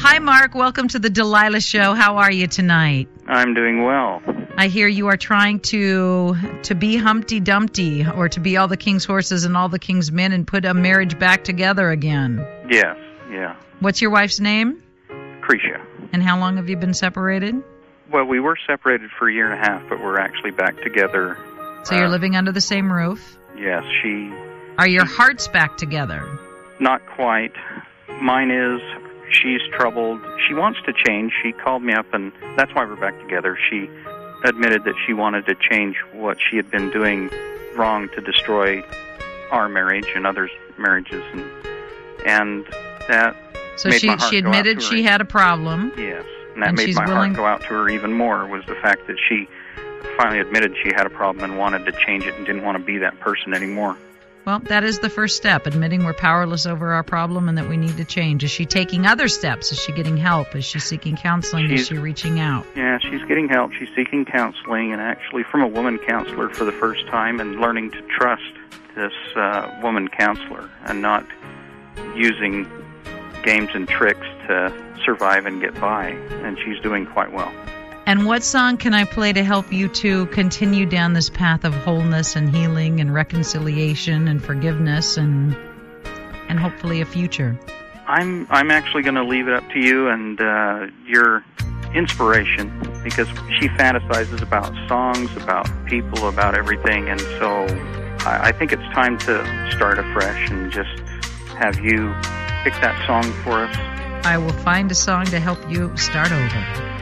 Hi, Mark. Welcome to the Delilah Show. How are you tonight? I'm doing well. I hear you are trying to be Humpty Dumpty, or to be all the king's horses and all the king's men, and put a marriage back together again. Yes, yeah. What's your wife's name? Cretia. And how long have you been separated? Well, we were separated for a year and a half, but we're actually back together. So you're living under the same roof? Yes, Are your hearts back together? Not quite. Mine is. She's troubled. She wants to change. She called me up, and that's why we're back together. She admitted that she wanted to change what she had been doing wrong to destroy our marriage and others' marriages, and that so made my heart she admitted she had a problem. Yes, and that made my heart go out to her even more, was the fact that she finally admitted she had a problem and wanted to change it and didn't want to be that person anymore. Well, that is the first step, admitting we're powerless over our problem and that we need to change. Is she taking other steps? Is she getting help? Is she seeking counseling? Is she reaching out? Yeah, she's getting help. She's seeking counseling, and actually from a woman counselor for the first time, and learning to trust this woman counselor and not using games and tricks to survive and get by, and she's doing quite well. And what song can I play to help you to continue down this path of wholeness and healing and reconciliation and forgiveness and hopefully a future? I'm actually going to leave it up to you and your inspiration, because she fantasizes about songs, about people, about everything, and so I think it's time to start afresh and just have you pick that song for us. I will find a song to help you start over.